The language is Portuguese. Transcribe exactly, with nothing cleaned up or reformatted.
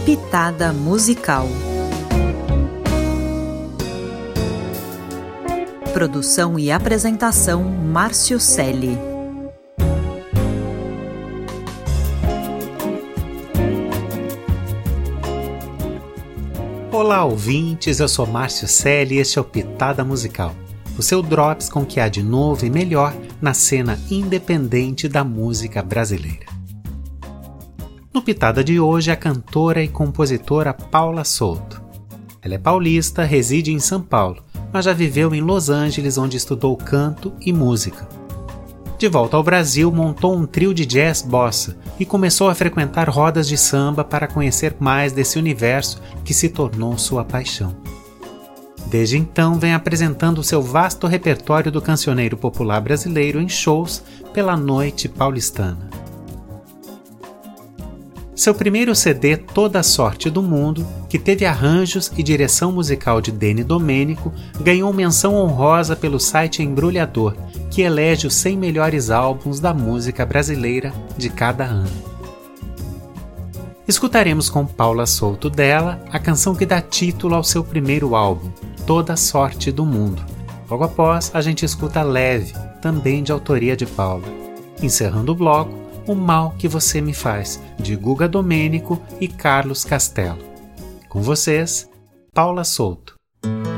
Pitada musical. Produção e apresentação Márcio Celli. Olá, ouvintes, eu sou Márcio Celli e este é o Pitada Musical, o seu drops com o que há de novo e melhor na cena independente da música brasileira. No Pitada de hoje, a cantora e compositora Paula Souto. Ela é paulista, reside em São Paulo, mas já viveu em Los Angeles, onde estudou canto e música. De volta ao Brasil, montou um trio de jazz bossa e começou a frequentar rodas de samba para conhecer mais desse universo que se tornou sua paixão. Desde então, vem apresentando seu vasto repertório do cancioneiro popular brasileiro em shows pela noite paulistana. Seu primeiro C D, Toda a Sorte do Mundo, que teve arranjos e direção musical de Deni Domênico, ganhou menção honrosa pelo site Embrulhador, que elege os cem melhores álbuns da música brasileira de cada ano. Escutaremos com Paula Souto dela a canção que dá título ao seu primeiro álbum, Toda a Sorte do Mundo. Logo após, a gente escuta Leve, também de autoria de Paula. Encerrando o bloco, O Mal que Você Me Faz, de Guga Domênico e Carlos Castelo. Com vocês, Paula Souto.